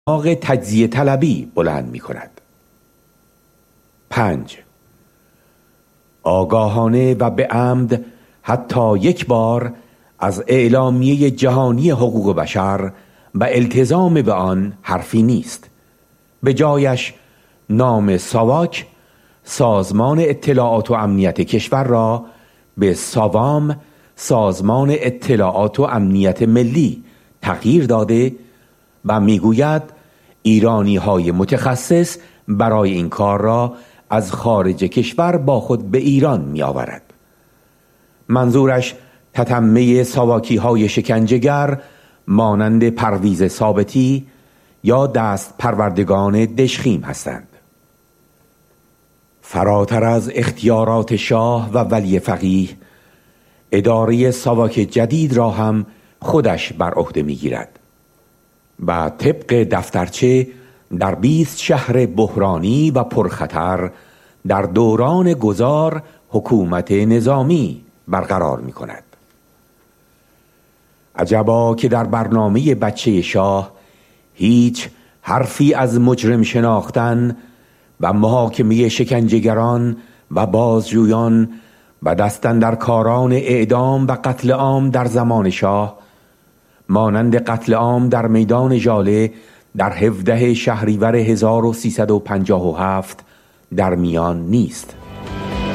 دماغ تجزیه طلبی بلند می کند. 5. آگاهانه و به عمد حتی یک بار از اعلامیه جهانی حقوق بشر و التزام به آن حرفی نیست. به جایش نام ساواک، سازمان اطلاعات و امنیت کشور را به ساوام، سازمان اطلاعات و امنیت ملی تغییر داده و میگوید ایرانی های متخصص برای این کار را از خارج کشور با خود به ایران می آورد. منظورش تتمه ساواکی های شکنجهگر مانند پرویز ثابتی یا دست پروردگان دشخیم هستند. فراتر از اختیارات شاه و ولی فقیه، اداره ساواک جدید را هم خودش بر عهده می گیرد و طبق دفترچه در 20 شهر بحرانی و پرخطر در دوران گذار حکومت نظامی برقرار می کند. عجبا که در برنامه بچه شاه هیچ حرفی از مجرم شناختن و محاکمه شکنجهگران و بازجویان و دستن در کاران اعدام و قتل عام در زمان شاه مانند قتل عام در میدان ژاله در 17 شهریور 1357 در میان نیست.